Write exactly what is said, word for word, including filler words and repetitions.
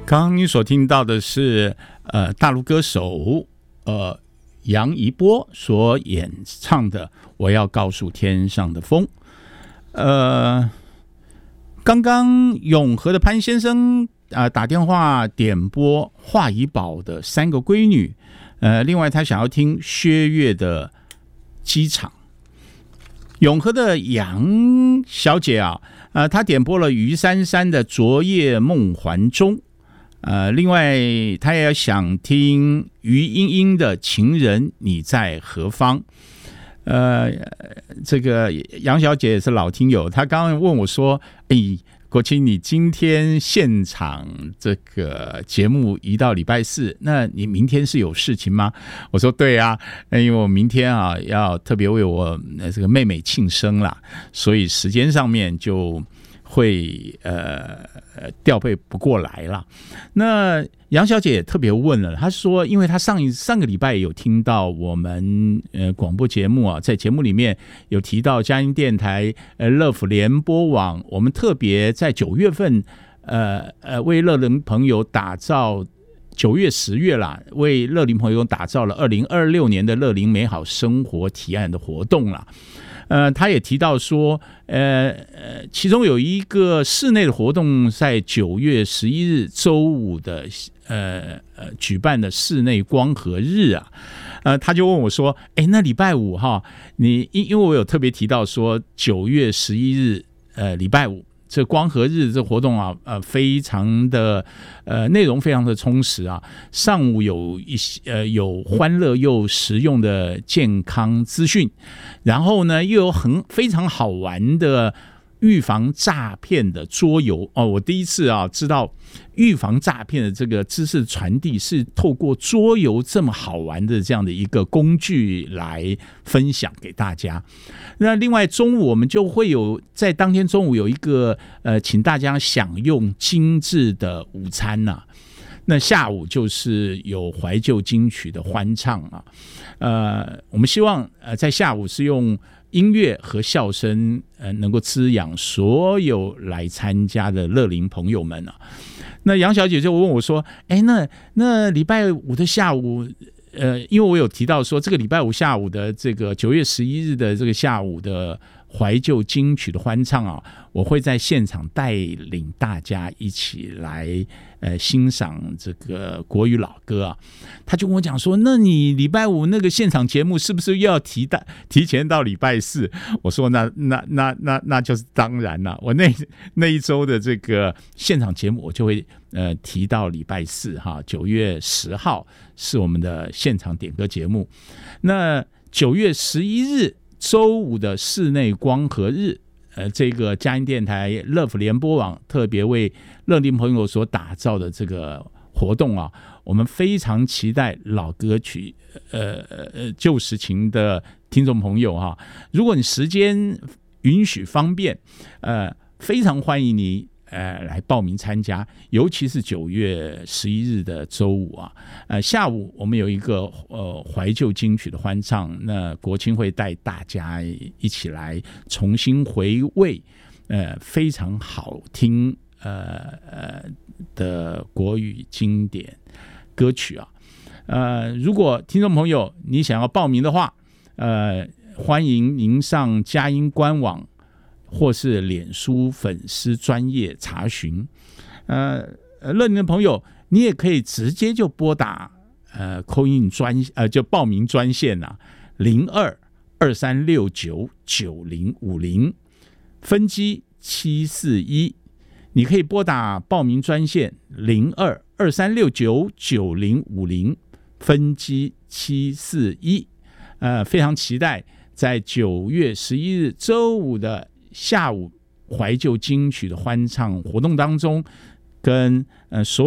刚刚你所听到的是呃大陆歌手呃杨一波所演唱的《我要告诉天上的风》。呃，刚刚永和的潘先生啊、呃、打电话点播华怡宝的三个闺女，呃，另外他想要听薛岳的机场。永和的杨小姐啊，呃，她点播了于珊珊的《昨夜梦还中》。呃，另外，他也想听于莺莺的《情人你在何方》。呃，这个杨小姐也是老听友，她刚刚问我说：“哎，国清，你今天现场这个节目移到礼拜四，那你明天是有事情吗？”我说：“对啊，因为我明天啊要特别为我这个妹妹庆生啦，所以时间上面就会呃调配不过来了。”那杨小姐也特别问了，她说，因为她上一上个礼拜有听到我们呃广播节目啊，在节目里面有提到佳音电台呃乐福联播网，我们特别在九月份呃呃为乐龄朋友打造。九月、十月啦，为乐龄朋友打造了二零二六年的乐龄美好生活提案的活动啦。呃，他也提到说，呃呃，其中有一个室内的活动，在九月十一日周五的呃呃举办的室内光合日啊，呃，他就问我说，哎，那礼拜五哈，你因因为我有特别提到说，九月十一日呃礼拜五。这光合日这活动啊，呃，非常的呃内容非常的充实啊。上午有一些呃有欢乐又实用的健康资讯，然后呢又有很非常好玩的预防诈骗的桌游哦。我第一次啊知道预防诈骗的这个知识传递是透过桌游这么好玩的这样的一个工具来分享给大家。那另外中午我们就会有在当天中午有一个呃，请大家享用精致的午餐呐、啊。那下午就是有怀旧金曲的欢唱啊。呃，我们希望呃在下午是用音乐和笑声呃能够滋养所有来参加的乐龄朋友们啊。那杨小姐就问我说：“哎，那那礼拜五的下午。”呃，因为我有提到说，这个礼拜五下午的这个九月十一日的这个下午的怀旧金曲的欢唱啊，我会在现场带领大家一起来呃欣赏这个国语老歌啊。他就跟我讲说，那你礼拜五那个现场节目是不是又要提到提前到礼拜四？我说那那那那那就是当然了，我那那一周的这个现场节目我就会呃提到礼拜四哈，九月十号是我们的现场点歌节目。那九月十一日周五的室内光合日，呃，这个佳音电台乐福联播网特别为乐龄朋友所打造的这个活动啊，我们非常期待老歌曲呃呃旧时情的听众朋友哈、啊，如果你时间允许方便，呃，非常欢迎你。呃，来报名参加，尤其是九月十一日的周五啊，呃，下午我们有一个呃怀旧金曲的欢唱，那国青会带大家一起来重新回味，呃，非常好听呃呃的国语经典歌曲啊，呃，如果听众朋友你想要报名的话，呃，欢迎您上佳音官网。或是脸书粉丝专页查询，呃，乐龄的朋友，你也可以直接就拨打呃 call in 专呃就报名专线啊，零二二三六九九零五零，分机七四一，你可以拨打报名专线零二二三六九九零五零，分机七四一，呃，非常期待在九月十一日周五的。下午怀旧金曲的欢唱活动当中，跟呃所有